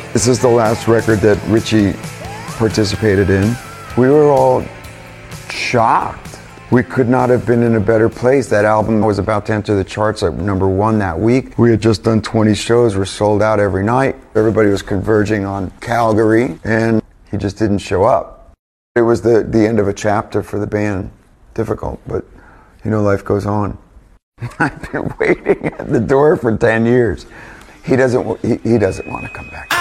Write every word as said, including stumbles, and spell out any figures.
This is the last record that Richie participated in. We were all shocked. We could not have been in a better place. That album was about to enter the charts at number one that week. We had just done twenty shows, we're sold out every night. Everybody was converging on Calgary, and he just didn't show up. It was the, the end of a chapter for the band. Difficult, but you know, life goes on. I've been waiting at the door for ten years. He doesn't, he, he doesn't want to come back.